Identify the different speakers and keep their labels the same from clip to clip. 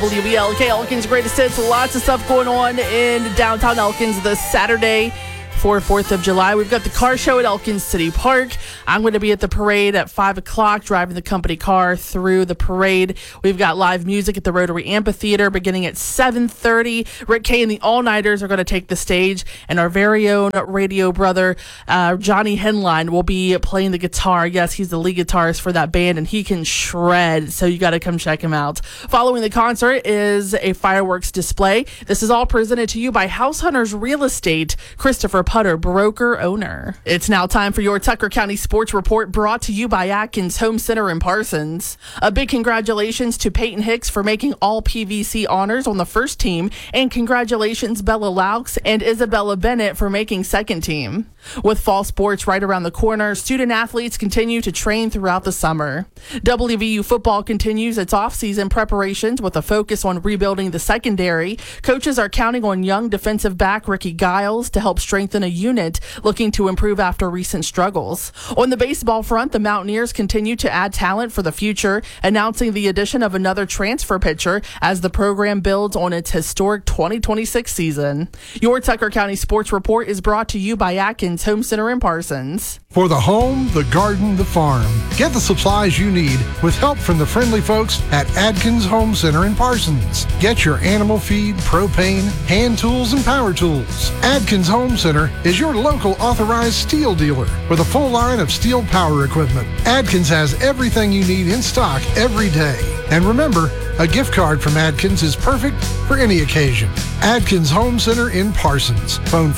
Speaker 1: WELK, Elkins Greatest Hits. Lots of stuff going on in downtown Elkins this Saturday for 4th of July. We've got the car show at Elkins City Park. I'm going to be at the parade at 5 o'clock, driving the company car through the parade. We've got live music at the Rotary Amphitheater beginning at 7:30. Rick Kay and the All-Nighters are going to take the stage, and our very own radio brother, Johnny Henline, will be playing the guitar. Yes, he's the lead guitarist for that band, and he can shred, so you got to come check him out. Following the concert is a fireworks display. This is all presented to you by House Hunters Real Estate. Christopher Putter, broker owner. It's now time for your Tucker County Sports Report, brought to you by Atkins Home Center in Parsons. A big congratulations to Peyton Hicks for making all PVC honors on the first team, and congratulations Bella Laux and Isabella Bennett for making second team. With fall sports right around the corner, student athletes continue to train throughout the summer. WVU football continues its off-season preparations with a focus on rebuilding the secondary. Coaches are counting on young defensive back Ricky Giles to help strengthen a unit looking to improve after recent struggles. On the baseball front, the Mountaineers continue to add talent for the future, announcing the addition of another transfer pitcher as the program builds on its historic 2026 season. Your Tucker County Sports Report is brought to you by Atkins Home Center in Parsons.
Speaker 2: For the home, the garden, the farm, get the supplies you need with help from the friendly folks at Adkins Home Center in Parsons. Get your animal feed, propane, hand tools, and power tools. Adkins Home Center is your local authorized steel dealer with a full line of steel power equipment. Adkins has everything you need in stock every day. And remember, a gift card from Adkins is perfect for any occasion. Adkins Home Center in Parsons. Phone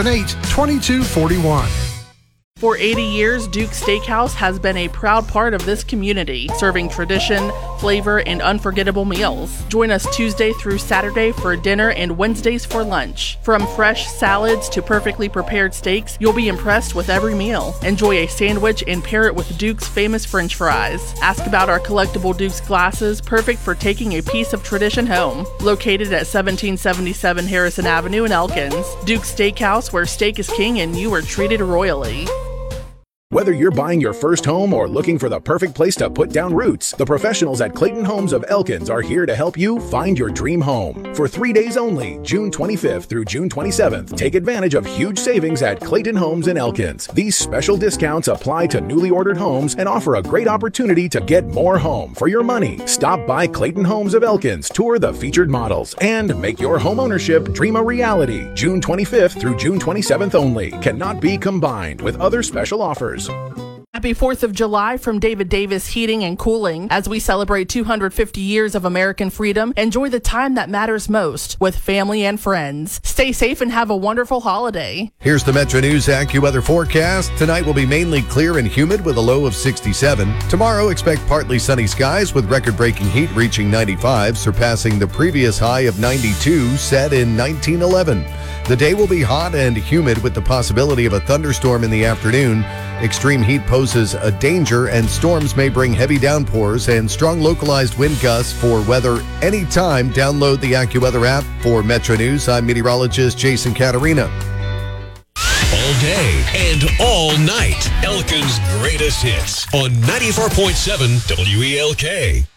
Speaker 2: 478-2241.
Speaker 1: For 80 years, Duke's Steakhouse has been a proud part of this community, serving tradition, flavor, and unforgettable meals. Join us Tuesday through Saturday for dinner and Wednesdays for lunch. From fresh salads to perfectly prepared steaks, you'll be impressed with every meal. Enjoy a sandwich and pair it with Duke's famous French fries. Ask about our collectible Duke's glasses, perfect for taking a piece of tradition home. Located at 1777 Harrison Avenue in Elkins, Duke's Steakhouse, where steak is king and you are treated royally.
Speaker 3: Whether you're buying your first home or looking for the perfect place to put down roots, the professionals at Clayton Homes of Elkins are here to help you find your dream home. For 3 days only, June 25th through June 27th, take advantage of huge savings at Clayton Homes in Elkins. These special discounts apply to newly ordered homes and offer a great opportunity to get more home for your money. Stop by Clayton Homes of Elkins, tour the featured models, and make your home ownership dream a reality. June 25th through June 27th only. Cannot be combined with other special offers.
Speaker 1: Happy 4th of July from David Davis Heating and Cooling. As we celebrate 250 years of American freedom, enjoy the time that matters most with family and friends. Stay safe and have a wonderful holiday.
Speaker 4: Here's the Metro News AccuWeather forecast. Tonight will be mainly clear and humid with a low of 67. Tomorrow, expect partly sunny skies with record-breaking heat reaching 95, surpassing the previous high of 92 set in 1911. The day will be hot and humid with the possibility of a thunderstorm in the afternoon. Extreme heat poses a danger, and storms may bring heavy downpours and strong localized wind gusts. For weather anytime, download the AccuWeather app. For Metro News, I'm meteorologist Jason Caterina.
Speaker 5: All day and all night, Elkins' greatest hits on 94.7 WELK.